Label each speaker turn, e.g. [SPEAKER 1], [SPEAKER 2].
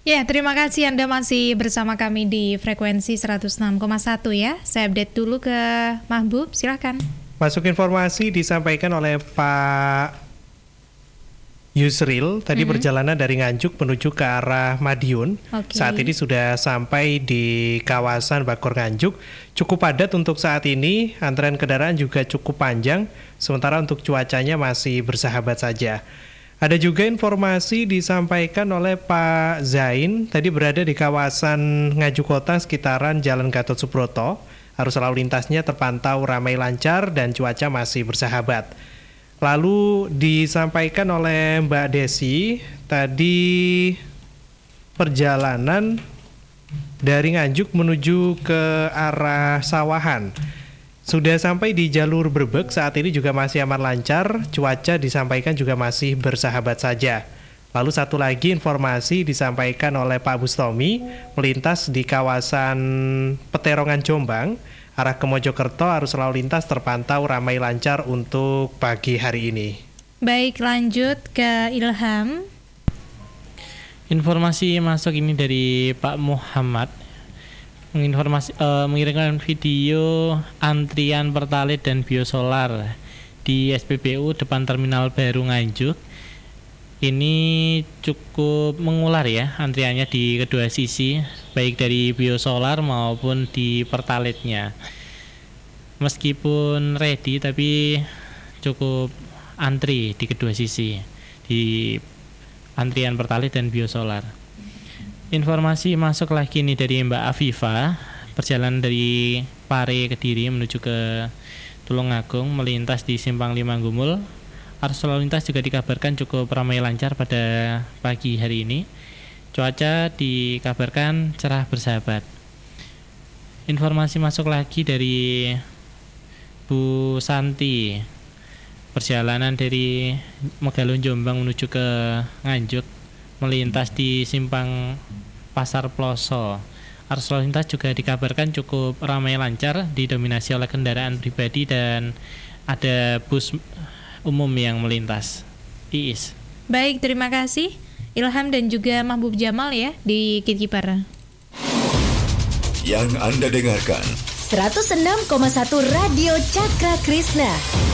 [SPEAKER 1] Ya, terima kasih Anda masih bersama kami di frekuensi 106,1 ya. Saya update dulu ke Mahbub, silakan.
[SPEAKER 2] Masuk informasi disampaikan oleh Pak Yusril, tadi perjalanan dari Nganjuk menuju ke arah Madiun. Saat ini sudah sampai di kawasan Bakor Nganjuk. Cukup padat untuk saat ini, antrean kendaraan juga cukup panjang, sementara untuk cuacanya masih bersahabat saja. Ada juga informasi disampaikan oleh Pak Zain, tadi berada di kawasan Nganjuk Kota sekitaran Jalan Gatot Subroto. Arus lalu lintasnya terpantau ramai lancar dan cuaca masih bersahabat. Lalu disampaikan oleh Mbak Desi, tadi perjalanan dari Nganjuk menuju ke arah Sawahan. Sudah sampai di jalur Brebek, saat ini juga masih aman lancar, cuaca disampaikan juga masih bersahabat saja. Lalu satu lagi informasi disampaikan oleh Pak Bustomi, melintas di kawasan Peterongan Jombang, arah ke Mojokerto, arus lalu lintas terpantau ramai lancar untuk pagi hari ini.
[SPEAKER 1] Baik, lanjut ke Ilham.
[SPEAKER 3] Informasi masuk ini dari Pak Muhammad. Mengirimkan video antrian Pertalite dan biosolar di SPBU depan Terminal Baru Nganjuk. Ini cukup mengular ya antriannya di kedua sisi, baik dari biosolar maupun di Pertalite-nya. Meskipun ready tapi cukup antri di kedua sisi, di antrian Pertalite dan biosolar. Informasi masuk lagi nih dari Mbak Afifa, perjalanan dari Pare Kediri menuju ke Tulungagung melintas di Simpang 5 Gumul. Arus lalu lintas juga dikabarkan cukup ramai lancar pada pagi hari ini. Cuaca dikabarkan cerah bersahabat. Informasi masuk lagi dari Bu Santi, perjalanan dari Megalun Jombang menuju ke Nganjuk melintas di Simpang Pasar Ploso. Arus lalu lintas juga dikabarkan cukup ramai lancar, didominasi oleh kendaraan pribadi dan ada bus umum yang melintas. Iis.
[SPEAKER 1] Baik, terima kasih Ilham dan juga Mahbub Jamal ya di Kitkipar.
[SPEAKER 4] Yang Anda dengarkan
[SPEAKER 5] 106,1 Radio Cakra Krishna.